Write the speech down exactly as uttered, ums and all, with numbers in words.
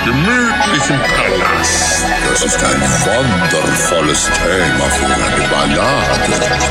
gemütlichen Palast. Das ist ein wundervolles Thema für eine Ballade.